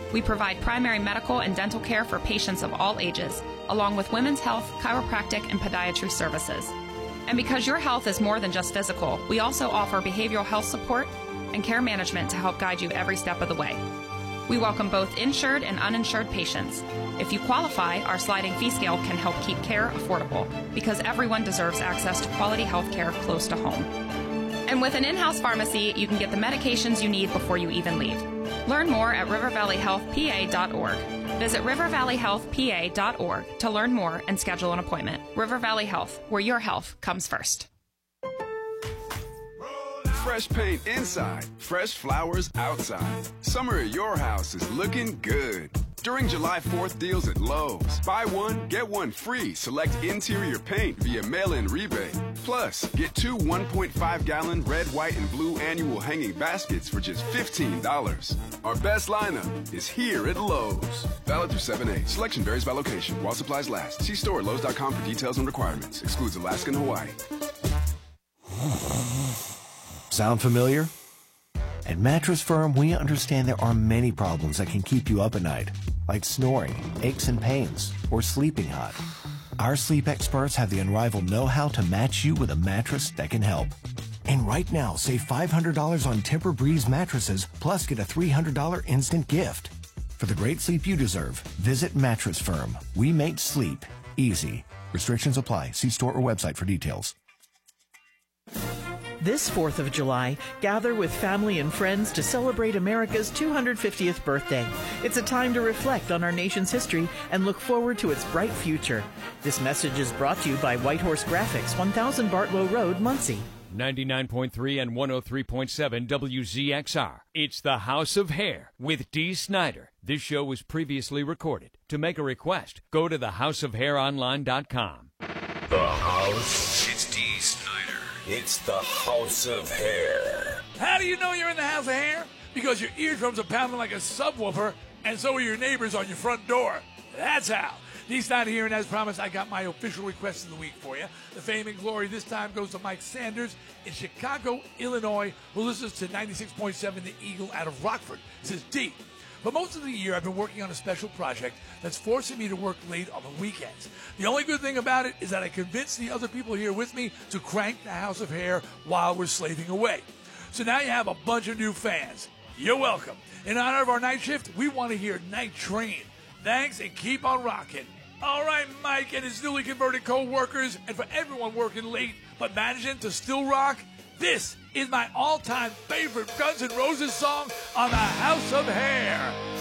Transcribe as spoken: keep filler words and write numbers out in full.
We provide primary medical and dental care for patients of all ages, along with women's health, chiropractic, and podiatry services. And because your health is more than just physical, we also offer behavioral health support and care management to help guide you every step of the way. We welcome both insured and uninsured patients. If you qualify, our sliding fee scale can help keep care affordable because everyone deserves access to quality health care close to home. And with an in-house pharmacy, you can get the medications you need before you even leave. Learn more at river valley health p a dot org. Visit river valley health p a dot org to learn more and schedule an appointment. River Valley Health, where your health comes first. Fresh paint inside, fresh flowers outside. Summer at your house is looking good. During July fourth deals at Lowe's, buy one, get one free. Select interior paint via mail-in rebate. Plus, get two one point five gallon red, white, and blue annual hanging baskets for just fifteen dollars. Our best lineup is here at Lowe's. Valid through seven eight. Selection varies by location. While supplies last. See store at Lowe's dot com for details and requirements. Excludes Alaska and Hawaii. Sound familiar? At Mattress Firm, we understand there are many problems that can keep you up at night, like snoring, aches and pains, or sleeping hot. Our sleep experts have the unrivaled know-how to match you with a mattress that can help. And right now, save five hundred dollars on Tempur-Breeze mattresses, plus get a three hundred dollars instant gift. For the great sleep you deserve, visit Mattress Firm. We make sleep easy. Restrictions apply. See store or website for details. This fourth of July, gather with family and friends to celebrate America's two hundred fiftieth birthday. It's a time to reflect on our nation's history and look forward to its bright future. This message is brought to you by Whitehorse Graphics, one thousand Bartlow Road, Muncie. ninety-nine point three and one oh three point seven W Z X R. It's the House of Hair with Dee Snider. This show was previously recorded. To make a request, go to the house of hair online dot com. The House. It's Dee Snider. It's the House of Hair. How do you know you're in the House of Hair? Because your eardrums are pounding like a subwoofer, and so are your neighbors on your front door. That's how. Dee Snider here, and as promised, I got my official request of the week for you. The fame and glory this time goes to Mike Sanders in Chicago, Illinois, who listens to ninety-six point seven The Eagle out of Rockford. He says, D, for most of the year, I've been working on a special project that's forcing me to work late on the weekends. The only good thing about it is that I convinced the other people here with me to crank the House of Hair while we're slaving away. So now you have a bunch of new fans. You're welcome. In honor of our night shift, we want to hear Night Train. Thanks, and keep on rocking. All right, Mike and his newly converted co-workers, and for everyone working late but managing to still rock, this is my all-time favorite Guns N' Roses song on the House of Hair.